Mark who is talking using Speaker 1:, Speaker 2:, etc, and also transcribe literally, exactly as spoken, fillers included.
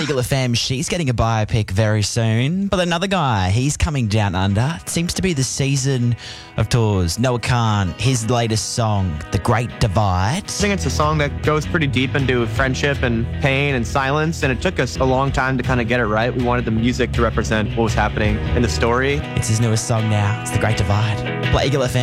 Speaker 1: Eagle F M, she's getting a biopic very soon. But another guy, he's coming down under. It seems to be the season of tours. Noah Khan, his latest song, The Great Divide.
Speaker 2: I think it's a song that goes pretty deep into friendship and pain and silence, and it took us a long time to kind of get it right. We wanted the music to represent what was happening in the story.
Speaker 1: It's his newest song now. It's The Great Divide. Play Eagle F M.